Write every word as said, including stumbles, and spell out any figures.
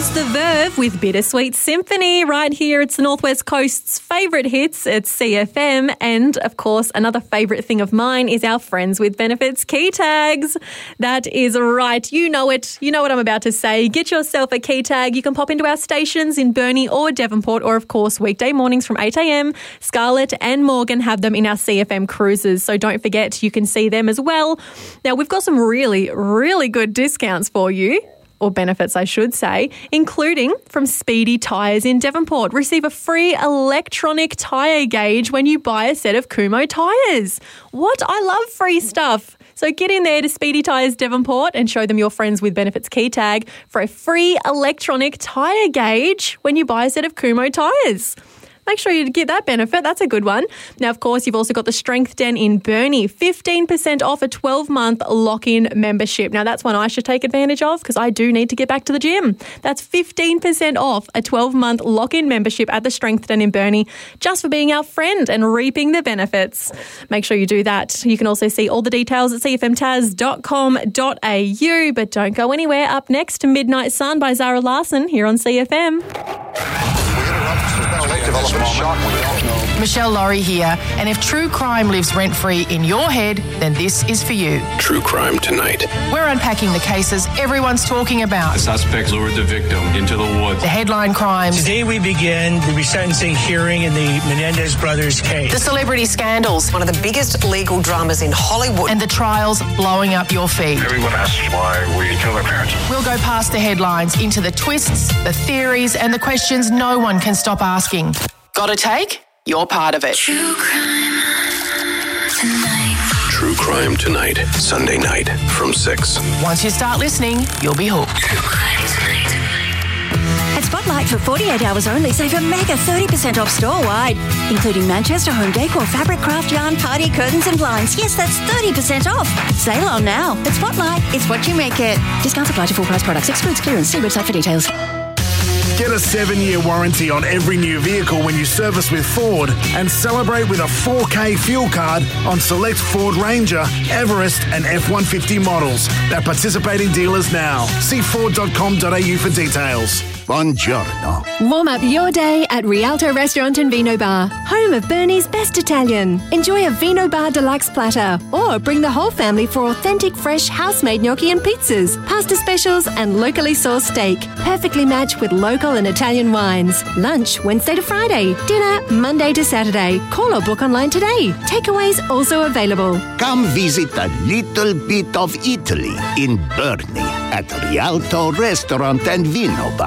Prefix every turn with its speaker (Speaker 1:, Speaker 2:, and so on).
Speaker 1: The Verve with Bittersweet Symphony right here. It's the Northwest Coast's favourite hits. It's C F M. And, of course, another favourite thing of mine is our Friends with Benefits key tags. That is right. You know it. You know what I'm about to say. Get yourself a key tag. You can pop into our stations in Burnie or Devonport or, of course, weekday mornings from eight a.m. Scarlett and Morgan have them in our C F M cruises. So don't forget, you can see them as well. Now, we've got some really, really good discounts for you. Or benefits, I should say, including from Speedy Tyres in Devonport. Receive a free electronic tyre gauge when you buy a set of Kumho tyres. What? I love free stuff. So get in there to Speedy Tyres Devonport and show them your Friends with Benefits key tag for a free electronic tyre gauge when you buy a set of Kumho tyres. Make sure you get that benefit. That's a good one. Now, of course, you've also got the Strength Den in Burnie. fifteen percent off a twelve-month lock-in membership. Now, that's one I should take advantage of because I do need to get back to the gym. That's fifteen percent off a twelve-month lock-in membership at the Strength Den in Burnie just for being our friend and reaping the benefits. Make sure you do that. You can also see all the details at c f m taz dot com dot a u. But don't go anywhere. Up next, Midnight Sun by Zara Larsson here on C F M.
Speaker 2: Michelle Laurie here, and if true crime lives rent-free in your head, then this is for you.
Speaker 3: True Crime Tonight.
Speaker 2: We're unpacking the cases everyone's talking about.
Speaker 4: The suspect lured the victim into the woods.
Speaker 2: The headline crimes.
Speaker 5: Today we begin the resentencing hearing in the Menendez brothers case.
Speaker 2: The celebrity scandals.
Speaker 6: One of the biggest legal dramas in Hollywood.
Speaker 2: And the trials blowing up your feed.
Speaker 7: Everyone asks why we kill their parents.
Speaker 2: We'll go past the headlines into the twists, the theories, and the questions no one can stop asking. Got a take? You're part of it.
Speaker 8: True Crime Tonight.
Speaker 3: True Crime Tonight, Sunday night from six.
Speaker 2: Once you start listening, you'll be hooked.
Speaker 8: True Crime Tonight.
Speaker 9: At Spotlight for forty-eight hours only, save a mega thirty percent off store-wide, including Manchester home decor, fabric, craft yarn, party curtains and blinds. Yes, that's thirty percent off. Sale on now. At Spotlight, it's what you make it. Discounts apply to full price products. Excludes clearance. See website for details.
Speaker 10: Get a seven-year warranty on every new vehicle when you service with Ford and celebrate with a four K fuel card on select Ford Ranger, Everest and F one fifty models at participating dealers now. See ford dot com dot a u for details.
Speaker 11: Buongiorno. Warm up your day at Rialto Restaurant and Vino Bar, home of Burnie's best Italian. Enjoy a Vino Bar Deluxe platter or bring the whole family for authentic fresh house-made gnocchi and pizzas, pasta specials and locally sourced steak. Perfectly matched with local and Italian wines. Lunch Wednesday to Friday. Dinner Monday to Saturday. Call or book online today. Takeaways also available.
Speaker 12: Come visit a little bit of Italy in Burnie at Rialto Restaurant and Vino Bar.